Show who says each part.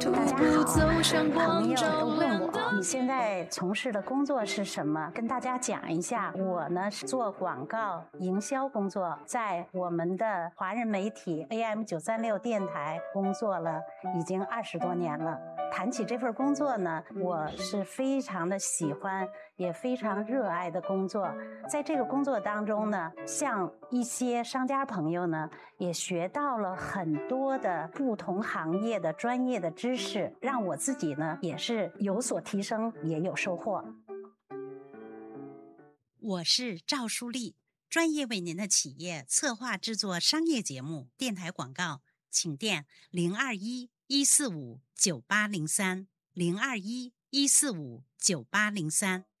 Speaker 1: 大家好，朋友都问我你现在从事的工作是什么，跟大家讲一下。我呢是做广告营销工作，在我们的华人媒体 AM936电台工作了已经20多年了。谈起这份工作呢，我是非常的喜欢，也非常热爱的工作。在这个工作当中呢，像一些商家朋友呢，也学到了很多的不同行业的专业的知识，让我自己呢也是有所提升，也有收获。
Speaker 2: 我是赵淑丽，专业为您的企业策划制作商业节目、电台广告，请电021-145-9803 021-145-9803。